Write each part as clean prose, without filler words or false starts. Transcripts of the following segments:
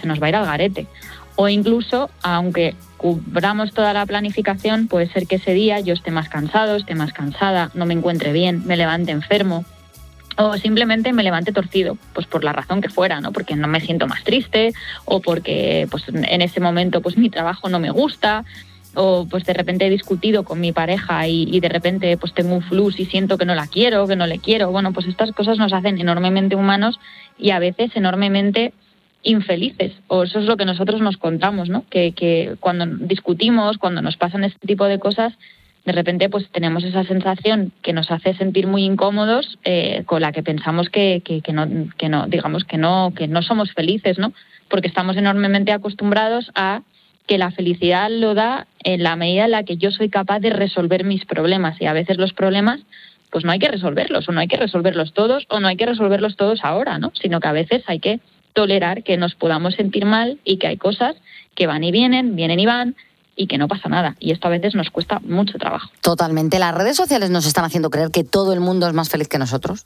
se nos va a ir al garete. O incluso, aunque cubramos toda la planificación, puede ser que ese día yo esté más cansado, esté más cansada, no me encuentre bien, me levante enfermo o simplemente me levante torcido, pues por la razón que fuera, ¿no? Porque no me siento más triste o porque pues en ese momento pues mi trabajo no me gusta o pues de repente he discutido con mi pareja y de repente pues tengo un flux y siento que no la quiero, que no le quiero. Bueno, pues estas cosas nos hacen enormemente humanos y a veces enormemente infelices, o eso es lo que nosotros nos contamos, ¿no? Que cuando discutimos, cuando nos pasan este tipo de cosas, de repente pues tenemos esa sensación que nos hace sentir muy incómodos, con la que pensamos que no, digamos que no somos felices, ¿no? Porque estamos enormemente acostumbrados a que la felicidad lo da en la medida en la que yo soy capaz de resolver mis problemas, y a veces los problemas pues no hay que resolverlos, o no hay que resolverlos todos, o no hay que resolverlos todos ahora, ¿no? Sino que a veces hay que tolerar que nos podamos sentir mal y que hay cosas que van y vienen y van y que no pasa nada. Y esto a veces nos cuesta mucho trabajo. Totalmente. ¿Las redes sociales nos están haciendo creer que todo el mundo es más feliz que nosotros?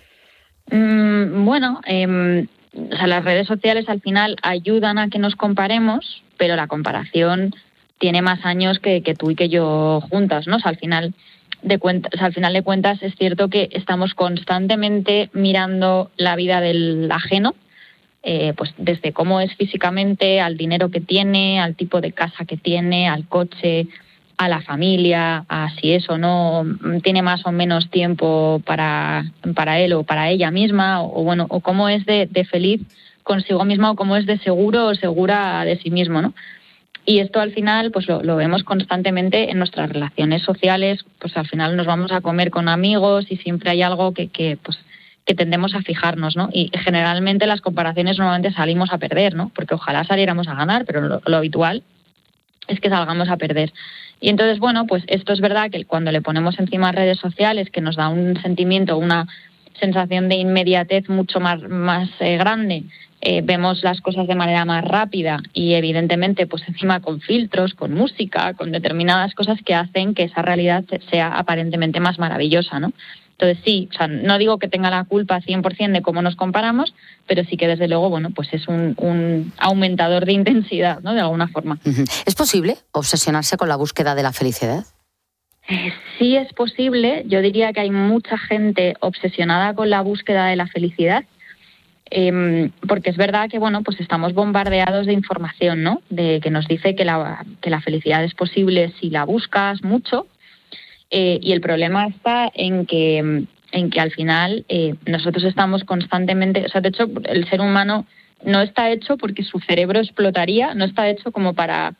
Bueno, o sea, las redes sociales al final ayudan a que nos comparemos, pero la comparación tiene más años que tú y que yo juntas, ¿no? O sea, al final de cuentas es cierto que estamos constantemente mirando la vida del ajeno, pues desde cómo es físicamente, al dinero que tiene, al tipo de casa que tiene, al coche, a la familia, a si es o no tiene más o menos tiempo para él o para ella misma, o bueno, o cómo es de feliz consigo misma, o cómo es de seguro o segura de sí mismo, ¿no? Y esto al final pues lo vemos constantemente en nuestras relaciones sociales. Pues al final nos vamos a comer con amigos y siempre hay algo que tendemos a fijarnos, ¿no? Y generalmente las comparaciones normalmente salimos a perder, ¿no? Porque ojalá saliéramos a ganar, pero lo habitual es que salgamos a perder. Y entonces, bueno, pues esto es verdad que cuando le ponemos encima redes sociales, que nos da un sentimiento, una sensación de inmediatez mucho más grande, vemos las cosas de manera más rápida y evidentemente pues encima con filtros, con música, con determinadas cosas que hacen que esa realidad sea aparentemente más maravillosa, ¿no? Entonces sí, o sea, no digo que tenga la culpa 100% de cómo nos comparamos, pero sí que desde luego, bueno, pues es un aumentador de intensidad, ¿no? De alguna forma. ¿Es posible obsesionarse con la búsqueda de la felicidad? Sí es posible. Yo diría que hay mucha gente obsesionada con la búsqueda de la felicidad, porque es verdad que, bueno, pues estamos bombardeados de información, ¿no? De que nos dice que la felicidad es posible si la buscas mucho. Y el problema está en que al final nosotros estamos constantemente, o sea, de hecho el ser humano no está hecho porque su cerebro explotaría, no está hecho como para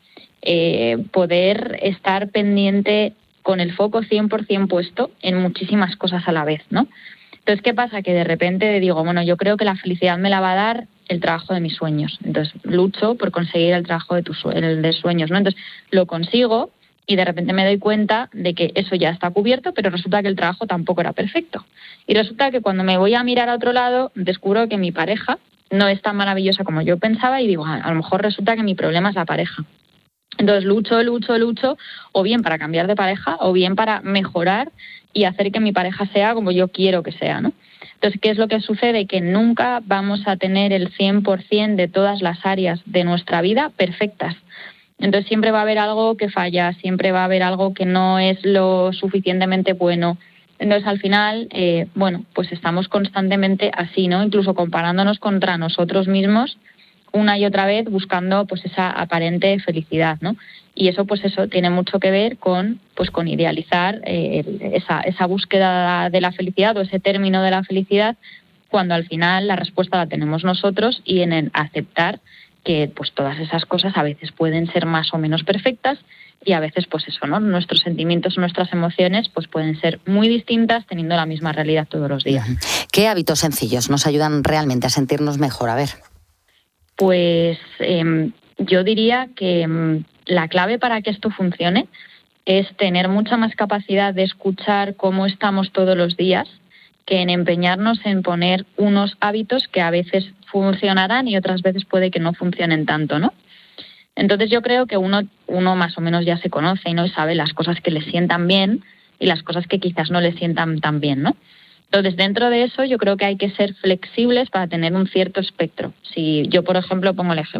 poder estar pendiente con el foco 100% puesto en muchísimas cosas a la vez, ¿no? Entonces, ¿qué pasa? Que de repente digo, bueno, yo creo que la felicidad me la va a dar el trabajo de mis sueños. Entonces, lucho por conseguir el trabajo de sueños, ¿no? Entonces, lo consigo. Y de repente me doy cuenta de que eso ya está cubierto, pero resulta que el trabajo tampoco era perfecto. Y resulta que cuando me voy a mirar a otro lado, descubro que mi pareja no es tan maravillosa como yo pensaba y digo, a lo mejor resulta que mi problema es la pareja. Entonces lucho, o bien para cambiar de pareja, o bien para mejorar y hacer que mi pareja sea como yo quiero que sea, ¿no? Entonces, ¿qué es lo que sucede? Que nunca vamos a tener el 100% de todas las áreas de nuestra vida perfectas. Entonces siempre va a haber algo que falla, siempre va a haber algo que no es lo suficientemente bueno. Entonces al final, bueno, pues estamos constantemente así, ¿no? Incluso comparándonos contra nosotros mismos una y otra vez, buscando pues esa aparente felicidad, ¿no? Y eso pues eso tiene mucho que ver con idealizar esa búsqueda de la felicidad, o ese término de la felicidad, cuando al final la respuesta la tenemos nosotros, y en el aceptar que pues todas esas cosas a veces pueden ser más o menos perfectas, y a veces pues eso, ¿no? Nuestros sentimientos, nuestras emociones pues pueden ser muy distintas teniendo la misma realidad todos los días. ¿Qué hábitos sencillos nos ayudan realmente a sentirnos mejor? A ver. Pues yo diría que la clave para que esto funcione es tener mucha más capacidad de escuchar cómo estamos todos los días, que en empeñarnos en poner unos hábitos que a veces funcionarán y otras veces puede que no funcionen tanto, ¿no? Entonces yo creo que uno más o menos ya se conoce, ¿no? Y sabe las cosas que le sientan bien y las cosas que quizás no le sientan tan bien, ¿no? Entonces, dentro de eso yo creo que hay que ser flexibles para tener un cierto espectro. Si yo, por ejemplo, pongo el ejemplo